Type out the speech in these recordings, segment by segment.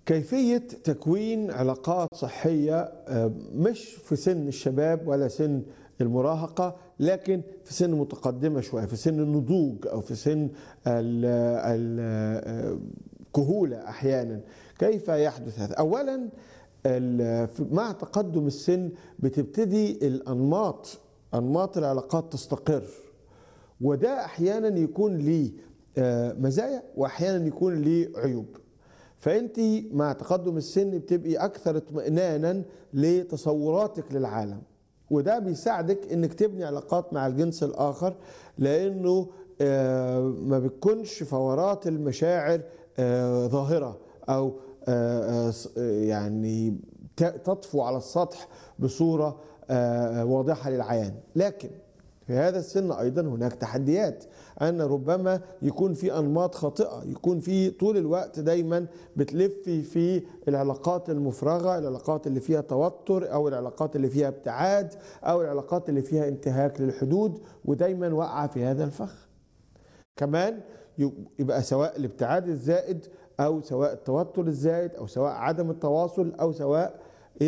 كيفية تكوين علاقات صحية مش في سن الشباب ولا سن المراهقة، لكن في سن متقدمة شوية، في سن النضوج أو في سن الكهولة أحيانا. كيف يحدث هذا؟ أولا مع تقدم السن بتبتدي أنماط العلاقات تستقر، وده أحيانا يكون ليه مزايا وأحيانا يكون ليه عيوب. فأنت مع تقدم السن بتبقي أكثر اطمئنانا لتصوراتك للعالم، وده بيساعدك انك تبني علاقات مع الجنس الآخر، لأنه ما بتكونش فورات المشاعر ظاهرة أو يعني تطفو على السطح بصورة واضحة للعيان. لكن في هذا السن أيضا هناك تحديات، أن ربما يكون في أنماط خاطئة، يكون في طول الوقت دايما بتلفي في العلاقات المفرغة، العلاقات اللي فيها توتر أو العلاقات اللي فيها ابتعاد أو العلاقات اللي فيها انتهاك للحدود، ودايما واقعة في هذا الفخ. كمان يبقى سواء الابتعاد الزائد أو سواء التوتر الزائد أو سواء عدم التواصل أو سواء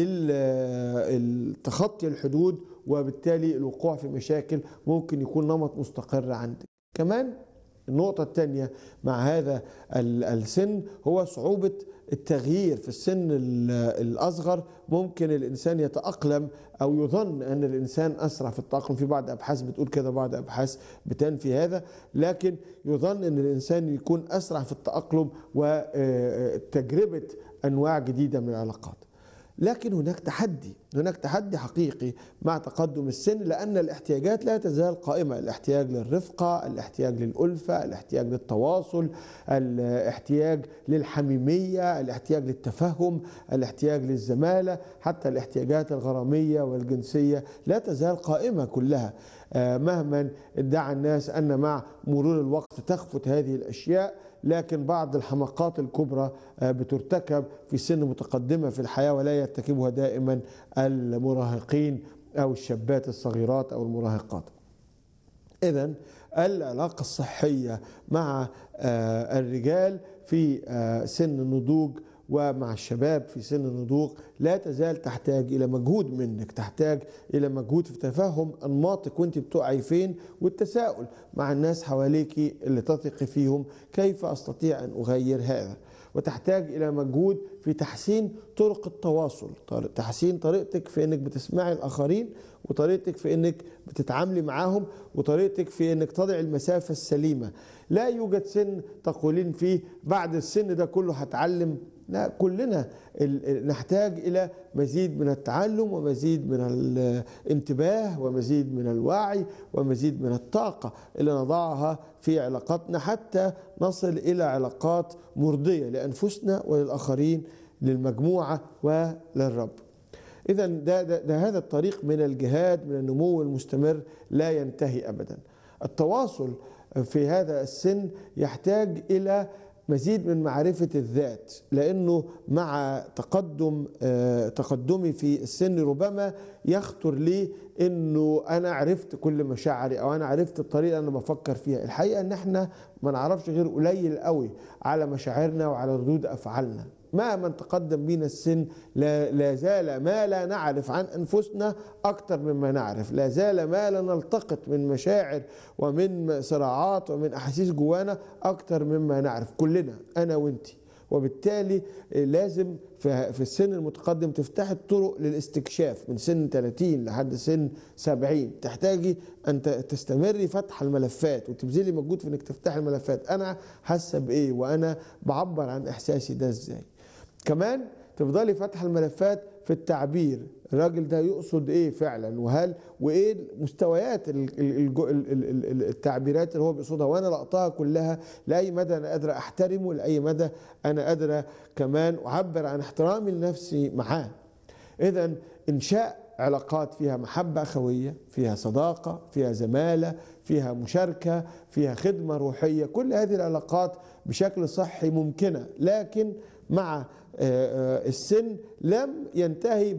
التخطي الحدود، وبالتالي الوقوع في مشاكل ممكن يكون نمط مستقر عندك. كمان النقطة الثانية مع هذا السن هو صعوبة التغيير. في السن الأصغر ممكن الإنسان يتأقلم أو يظن أن الإنسان أسرع في التأقلم، في بعض أبحاث بتقول كده، بعض أبحاث بتنفي هذا، لكن يظن أن الإنسان يكون أسرع في التأقلم وتجربة أنواع جديدة من العلاقات. لكن هناك تحدي حقيقي مع تقدم السن، لأن الاحتياجات لا تزال قائمة: الاحتياج للرفقة، الاحتياج للألفة، الاحتياج للتواصل، الاحتياج للحميمية، الاحتياج للتفهم، الاحتياج للزمالة، حتى الاحتياجات الغرامية والجنسية لا تزال قائمة كلها، مهما ادعى الناس أن مع مرور الوقت تخفت هذه الأشياء. لكن بعض الحماقات الكبرى بترتكب في سن متقدمة في الحياة، ولا يرتكبها دائما المراهقين أو الشابات الصغيرات أو المراهقات. إذن العلاقة الصحية مع الرجال في سن النضوج ومع الشباب في سن النضوج لا تزال تحتاج إلى مجهود منك، تحتاج إلى مجهود في تفهم أنماطك وانت بتقعي فين، والتساؤل مع الناس حواليك اللي تثقي فيهم: كيف أستطيع أن أغير هذا؟ وتحتاج إلى مجهود في تحسين طرق التواصل، تحسين طريقتك في أنك بتسمعي الآخرين، وطريقتك في أنك بتتعاملي معاهم، وطريقتك في أنك تضع المسافة السليمة. لا يوجد سن تقولين فيه بعد السن ده كله هتعلم. لا، كلنا نحتاج إلى مزيد من التعلم ومزيد من الانتباه ومزيد من الوعي ومزيد من الطاقة اللي نضعها في علاقاتنا حتى نصل إلى علاقات مرضية لأنفسنا وللآخرين، للمجموعة وللرب. إذن ده هذا الطريق من الجهاد، من النمو المستمر لا ينتهي أبدا. التواصل في هذا السن يحتاج إلى مزيد من معرفة الذات، لأنه مع تقدمي في السن ربما يخطر لي أنه أنا عرفت كل مشاعري أو أنا عرفت الطريقة اللي أنا بفكر فيها. الحقيقة أن احنا ما نعرفش غير قليل قوي على مشاعرنا وعلى ردود أفعالنا. مهما تقدم بينا السن لا زال ما لا نعرف عن أنفسنا أكثر مما نعرف، لا زال ما لا نلتقط من مشاعر ومن صراعات ومن أحاسيس جوانا أكثر مما نعرف، كلنا أنا وإنتي. وبالتالي لازم في السن المتقدم تفتح الطرق للاستكشاف من سن 30 لحد سن 70. تحتاجي أن تستمري فتح الملفات وتبذلي مجهود في أنك تفتح الملفات: أنا حاسة بإيه وأنا بعبر عن إحساسي ده إزاي. كمان تفضلي فتح الملفات في التعبير: الراجل ده يقصد ايه فعلا، وايه مستويات التعبيرات اللي هو بيقصدها، وانا لقطها كلها لاي مدى انا قادره احترمه، لاي مدى انا قادره كمان اعبر عن احترامي لنفسي معاه. اذا انشاء علاقات فيها محبه اخويه، فيها صداقه، فيها زماله، فيها مشاركه، فيها خدمه روحيه، كل هذه العلاقات بشكل صحي ممكنه، لكن مع السن لم ينتهي